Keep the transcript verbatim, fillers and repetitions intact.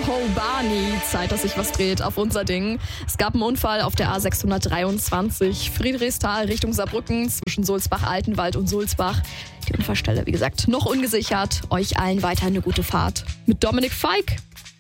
ho, Barney. Zeit, dass sich was dreht auf unser Ding. Es gab einen Unfall auf der A sechshundertdreiundzwanzig Friedrichsthal Richtung Saarbrücken zwischen Sulzbach-Altenwald und Sulzbach. Die Unfallstelle, wie gesagt, noch ungesichert. Euch allen weiter eine gute Fahrt. Mit Dominik Feig.